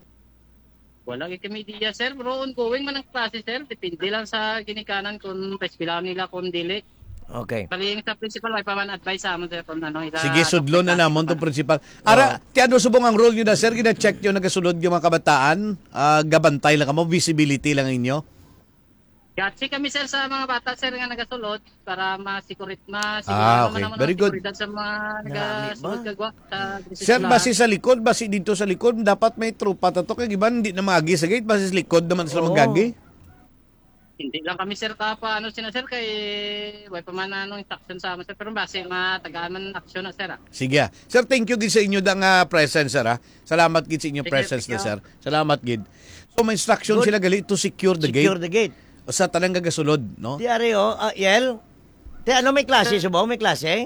Wala kay media sir, bro ongoing man ang klase sir. Depende lang sa ginikanan kung paspilahan nila kung dili. Okay. Paling sa principal ay pa man advice sa amon sir kung ano ila. Sige, sudlon na namon tong principal. Ara, ti ano subong ang role nyo na sir? Gina-check nyo nagasulod yung mga kabataan? Gabantay lang kamo, visibility lang inyo? Gatsi kami sir sa mga bata sir nga nagasulod para ma-security Okay. Very good. sa mga nagasulod kagwa sa Sir, basi sa likod, basi dito sa likod, dapat may trupa tato kay iban hindi na maagi sa gate, basi sa likod naman sila Oo. magagi. Hindi lang kami sir kapa ano sina sir kay way pa man anong instruction sa amin sir pero base matagaan man aksyon na sir. Sige. Sir, thank you gid sa inyo dang presence sir. Salamat gid sa inyo Thank you, presence na thank sir. Salamat gid. So may instruction Good. sila gali to secure the Secure gate the gate. sa tanang gagasulod, no? Di ari, oh. Yel. Di ano may klase subo? May klase?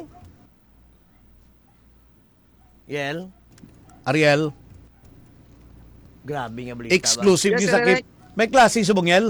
Yel. Ariel, Grabe nga balita. exclusive Yes, gid sa sir, Cape. May klase subong Yel.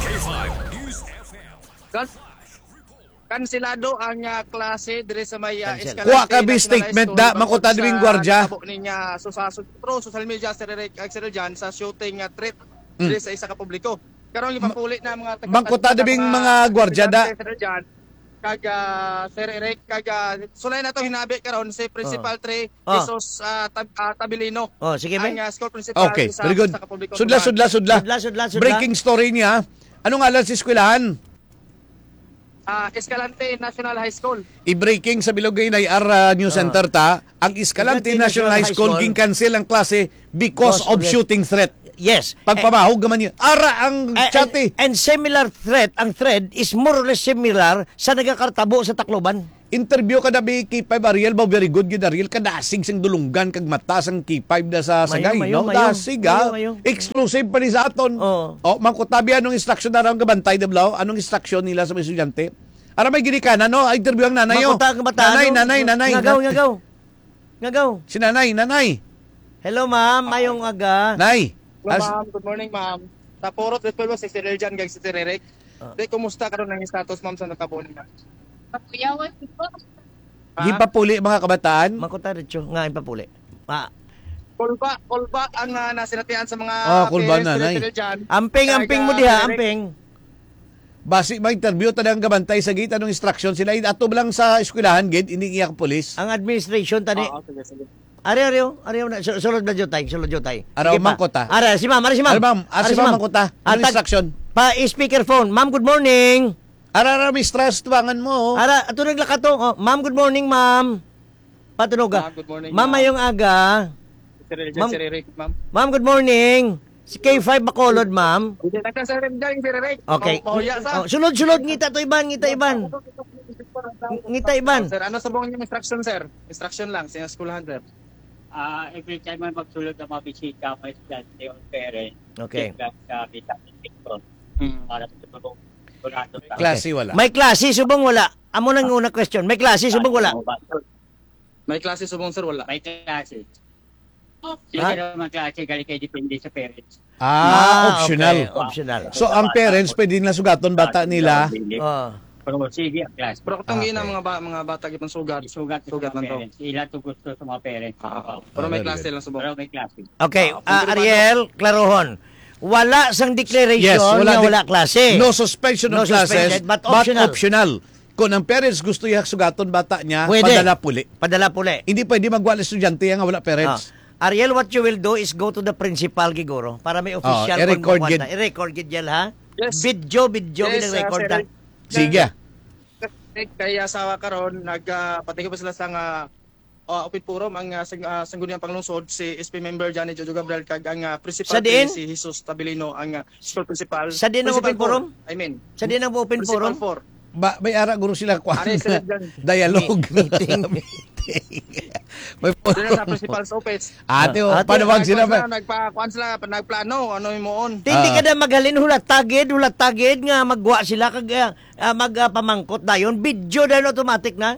Kansilado ang klase dire sa may Cancel. Escalante. Kuha ka bi National statement High da, School, makuta bangod dibing sa gwardya. tabo niya pro social media Sir Eric Sir Jan sa shooting threat dire sa isa ka publiko. Karon ipapuli na mga Mangkuta dibing mga gwardya da. Sir Jan kag Sir Eric kag sulay na to hinabi karon si Principal Trey Jesus Tabilino. Oh, sige ba? Ang school principal Okay, sa very good. isa ka publiko. Sudla. Sudla. Breaking story niya. Anong alam si eskwelahan? Escalante National High School. I-breaking sa Bilogay na News Center ta, ang Escalante Escalante National High School ging cancel ang klase because of shooting threat. Yes. Pagpamahog naman yun. Ara ang chat And similar threat, ang thread is more or less similar sa nagakartabo sa Tacloban. Interview ka na bi K5 Ariel ba very good gid Ariel kadasig sing dulunggan kag matas ang K5 na sa sagay no dasig exclusive pa ni sa aton. Mangkutabi anong instruction na ram gabantay deblaw anong instruction nila sa mga estudyante. Ara may ginikanan no interview ang nanay yo. Nanay. Ngagaw. Si nanay. Hello ma'am, mayong aga. Nay. Hello ma'am, good morning ma'am. Sa Purot Respeto si Sir Eljan kag si Sir Eric. Kumusta karon ang status ma'am sa nakabon? Pakuyawan ko. Gipapuli mga kabataan. Makuta diretso nga ipapuli. Kulba ang nasinatian sa mga kulba nanay. Amping mo diha, amping. Basi mag-interview tadang gabantay sa gate anong instruction sila ato lang sa eskwelahan gid ini iyak pulis. Ang administration tani. Sige. Ariyo na sulod na jotay. Araw mangkota. Ara si ma'am. Si ma'am mangkota. Anong instruction? Pa speakerphone. Ma'am, good morning. Ara may stress tuwangan mo. Ara ato naglakato. Ma'am, good morning, ma'am. Patunoga. Good morning. Ma'am, mayong aga. Sir Eljan, Sir Eric, ma'am. Ma'am, good morning. Si K5 Bacolod, ma'am. Sir Eljan, Sir Eric. Okay. Sulod ngita iban. Ngita iban. Sir, ano subong yung instruction, sir? Instruction lang sa eskwelahan, sir. Every time may magsulod na mabisita mo estudyante o parent, Okay. sa vitamin picture para sa tulong. Klase wala. May klase subong wala. Amo nang una question. May klase subong wala. May klase subong, sir, wala. May klase. Sige naman klase, gali kayo depende sa parents. Optional. Okay. Optional. So ang parents pwede na sugaton bata nila. Pero sige ang klase. Pero kung ina mga bata gipang sugat Sugat sa man mga to. parents. Ila to gusto sa mga parents. Pero may klase lang subong. Pero may klase. Okay, Ariel, klarohon. Wala sang declaration wala klase. No suspension of classes, suspended, but optional. Kung ang parents gusto yung sugaton bata niya, Pwede. padala puli. Hindi pwede magwala estudyante yang wala parents. Ariel, what you will do is go to the principal giguro para may official i-record gid. I-record gid yan, ha? Yes. Video Yes, record sir. Sige. Kaya asawa karon nagpatigo pa sila sa Open Forum ang sangguniang panglungsod si SP member Johnny Jojo Gabriel kag ang principal Sa diin? si Jesus Tabilino ang school principal. Sa diin ang Open Forum? I mean. Sa din ang Open Forum? Principal 4. May ara guro sila kwa. Dialogue. Meeting. May Doon sa principal's office. Ate, paano wag sila ba? Nagpakuan sila, nagplano, ano yung moon. Hindi ka na maghalin hulat tagid nga magwa sila kag magpamangkot dayon. Video dahil automatic na.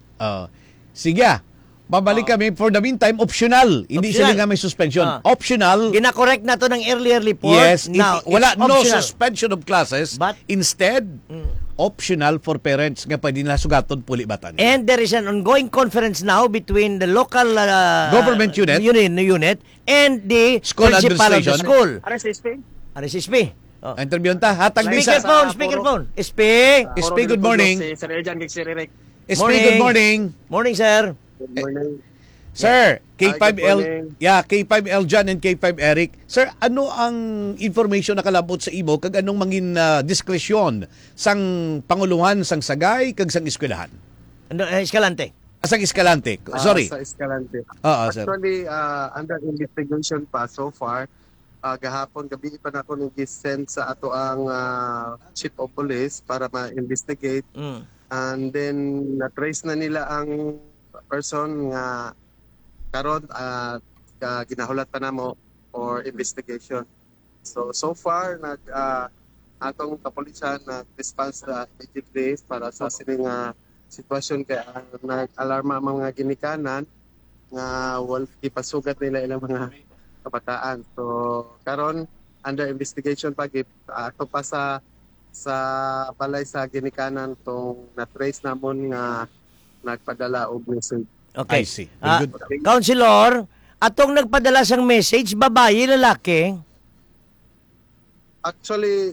Sige. Babalik kami for the meantime optional. Hindi sila nga may suspension. Optional. Gina-correct na to ng earlier report. Yes, Now, wala no optional. suspension of classes. But instead, optional for parents nga pwede nila sugaton puli bata nila. And there is an ongoing conference now between the local government unit and the school principal of the administration. school. RSSP. Interview ta. Hatag ni sa Speakerphone. SP, good morning. Si Sir Eljan kag Sir Eric. SP, good morning. Morning, sir. Good morning. Sir, good morning. K5L John and K5 Eric. Sir, ano ang information na kalabot sa imo kag anong mangin diskresyon sang panguluhan sang sagay kag sang eskwelahan? Escalante. Sang Escalante. Sorry. Sa Escalante. Sir. Actually, under investigation pa so far. Gahapon, gabi pa na ako nag-send sa ato ang chief of police para ma-investigate. And then, na-trace na nila ang person nga karon ginahulat pa namo for investigation. So far atong kapulisan nag-response immediately para sa sining sitwasyon kaya nag-alarma ang mga ginikanan nga wala ipasugat nila ilang mga kabataan. So karon under investigation pa ato pa sa balay sa ginikanan tong na-trace namon nga nagpadala og message. Okay. I see. Very good. Counselor, atong nagpadala sang message, babae, lalaki? Actually,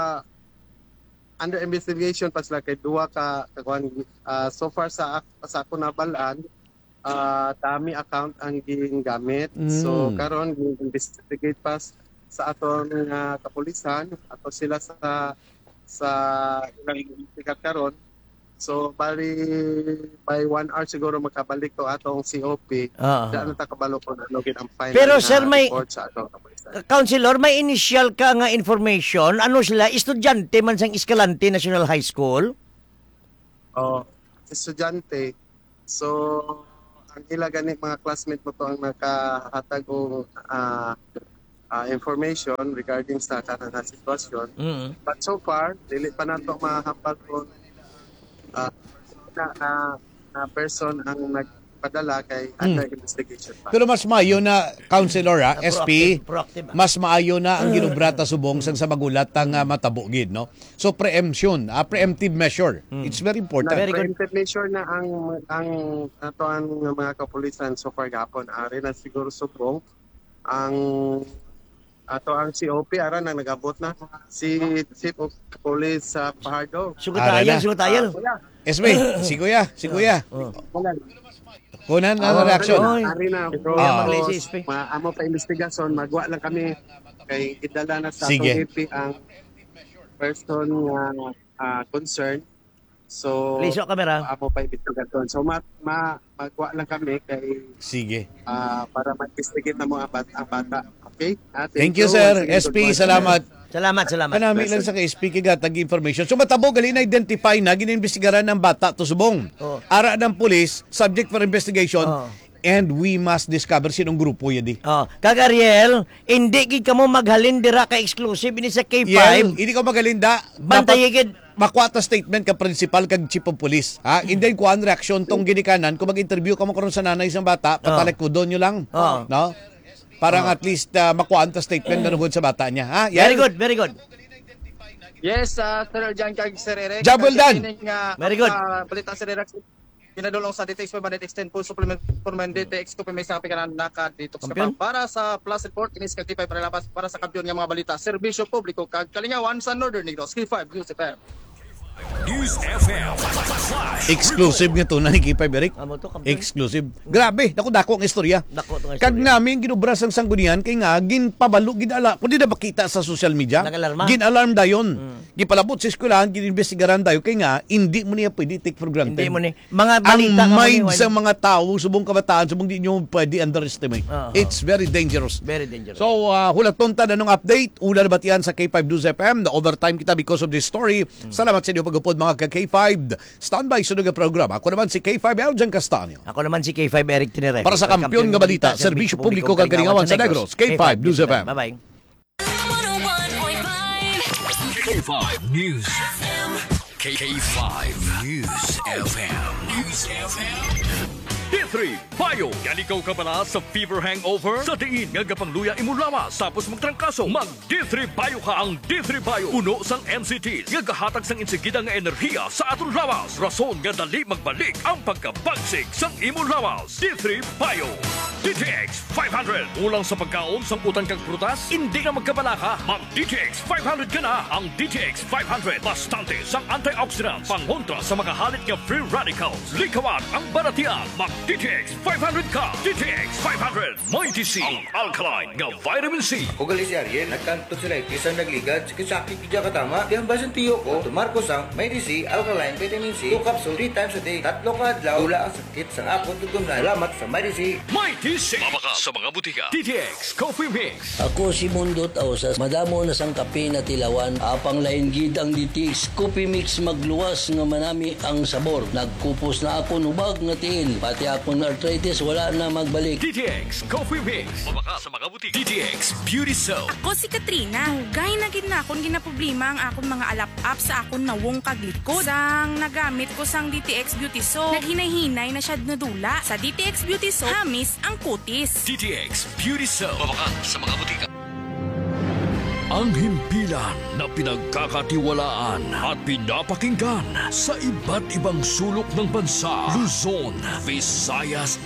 under investigation pa sila kay duwa ka so far sa ako nabalaan, dami account ang gingamit. So karon investigate pa sa aton kapulisan ato sila sa sa ilang investigat karon. So bali by 1 hour siguro makabalik to atong COP. Daan na ta kabalo ko na login ang final. Pero na sir, may report sa atong kapulisan. Counselor, may initial ka nga information. Ano sila? Estudyante man sang Escalante National High School? Estudyante. So ang ila gani mga classmate mo to ang nakahatag og information regarding sa kanang sitwasyon. But so far dili pa nato mahambal kung na person ang nagpadala kay under investigation pa. Pero mas maayo na, Counselor, SP, proactive. mas maayo na ang ginubrata subong sang sa magulat ang matabugid, no? So preemption, preemptive measure. It's very important. Very good. Preemptive measure na ang ato ang mga kapulisan so far gapon ari na siguro subong ang ato ang COP ara nang nagabot na si Chief of Police sa Fajardo. Sugatayan. SP, si Kuya. Kunan na reaction. Ari na bro. Amo pa investigasyon, magwa lang kami kay idala na sa Sige. PNP ang person nga concern. So Liso kamera. amo pa investigasyon. So magwa lang kami kay Sige. para mag-investigate na mo ang bata. Okay? Thank you, sir. SP, salamat. Salamat. Kanami lang sa SP kigatag information. So matabo gali na identify na giniimbestigaran ng bata to subong. Ara ng pulis, subject for investigation. And we must discover sinong grupo yun di. Kag Ariel, hindi gid kamo maghalin dira ka exclusive ini sa K5. Hindi ko magalinda. Bantayigid. Makuha ta statement ka principal kag chief of police. And then kuan reaction tong ginikanan kung mag-interview ka mo karon sa nanay sang bata, patalik ko doon nyo lang. No? Parang at least makuha ta statement na nugod sa bata niya. Very good. Yes, Sir Jan kag Sir Eric. Job well done. Very good. Balita Sir Eric. Pinadulong sa DTX 510 full supplement for DTX ko may sa kapikan naka dito sa para sa plus report kinis kag T5 para sa kampiyon nga mga balita serbisyo publiko kag kalingawan sa Northern Negros K5 News FM. News FM. Exclusive nga to na ni K5 Eric. Exclusive. Grabe, dako ang istorya. Kag namin ginubras ang sanggunian kay nga ginpabalo ginala. Kun di na makita sa social media. Ginalarm dayon. Gipalabot sa eskwelahan, gininvestigaran dayo kay nga hindi mo niya pwede take for granted. Hindi mo ni mga balita ang mind sa mga tao subong kabataan subong di nyo pwede underestimate. It's very dangerous. Very dangerous. So hulaton ta na nung update. Una na batian sa K5 News FM. Na overtime kita because of this story. Salamat sa inyo pagupod mga ka-K5. Standby sa nga programa. Ako naman si K5 Eljan Castanyo. Ako naman si K5 Eric Tinere. Para sa kampiyon nga balita, serbisyo publiko kag kalingawan sa Negros. K5 News FM. Bye-bye. K5 News FM. K5 News FM. News FM. D3 Bayo. Yan ikaw ka pala sa fever hangover? Sa diin nga gapangluya imo lawas tapos magtrangkaso. Mag D3 Bayo ka ang D3 Bayo. Puno sang NCTs nga gahatag sang insigida nga enerhiya sa aton lawas. Rason nga dali magbalik ang pagkabagsig sang imo lawas. D3 Bayo. DTX 500. Ulang sa pagkaon sang utan kang prutas, hindi na magkabalaka. Mag DTX 500 ka na. Ang DTX 500 bastante sang antioxidants pangontra sa mga halit nga free radicals. Likawan ang baratian. Mag DTX 500 ka. DTX 500. Mighty C. Ang alkaline nga vitamin C. Ako gali si Ariel, nagkanto sila isang nagligad, sakit kidya katama. Di ang basan tiyo ko, tumarko sang Mighty C, alkaline, vitamin C, 2 capsule 3 times a day. Tatlo ka adlaw, wala ang sakit sang akot tutundan. Salamat sa Mighty C. Mighty C. Mabaka sa mga butika. DTX Coffee Mix. Ako si Mundot Ausas, madamo na sang kape na tilawan. Apang lain gid ang DTX Coffee Mix magluwas nga manami ang sabor. Nagkupos na ako nubag nga tiil. Pati akong arthritis wala na magbalik. DTX Coffee Mix. Mabaka sa mga butika. DTX Beauty Soap. Ako si Katrina. Hugay na gid na akong ginaproblema ang akong mga alap-up sa akong nawong kaglikod. Sang nagamit ko sang DTX Beauty Soap, naghinay-hinay na siya nadula. Sa DTX Beauty Soap, hamis ang kutis. DTX Beauty Soap. Mabaka sa mga butika. Ang himpilan na pinagkakatiwalaan at pinapakinggan sa iba't ibang sulok ng bansa, Luzon, Visayas at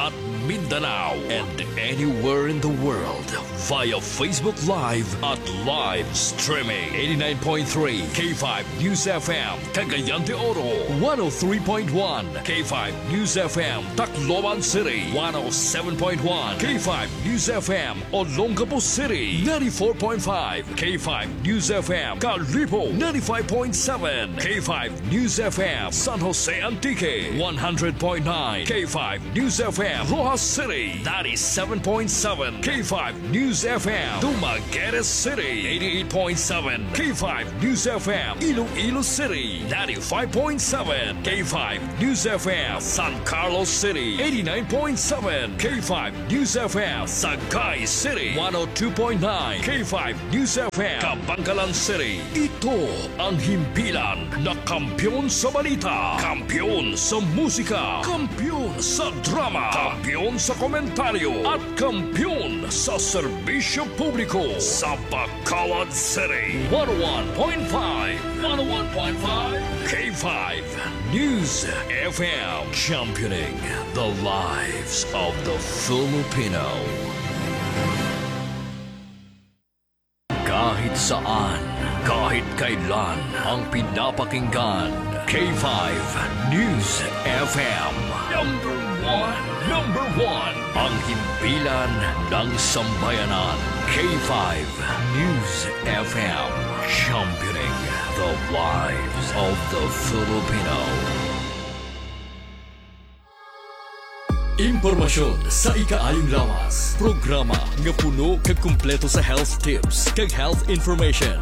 Mindanao and anywhere in the world via Facebook Live at live streaming. 89.3 K5 News FM Cagayan de Oro, 103.1 K5 News FM Tacloban City, 107.1 K5 News FM Olongapo City, 94.5 K5 News FM Calibo, 95.7 K5 News FM San Jose Antique, 100.9 K5 News FM Rojas City, 97.7 K5 News FM Dumaguete City, 88.7 K5 News FM Iloilo City, 95.7 K5 News FM San Carlos City, 89.7 K5 News FM Sagay City, 102.9 K5 News FM Kabangkalan City. Ito ang himpilan na kampiyon sa balita, kampiyon sa musika, kampiyon sa drama, kampiyon sa komentaryo, at kampiyon sa serbisyo publiko sa Bacolod City. 101.5 K5 News FM, championing the lives of the Filipino. Kahit saan, kahit kailan, ang pinapakinggan, K5 News FM. Number one, ang himpilan ng sambayanan, K5 News FM, championing the lives of the Filipino. Impormasyon sa ikaayong lawas. Programa nga puno kag kumpleto sa health tips kag health information.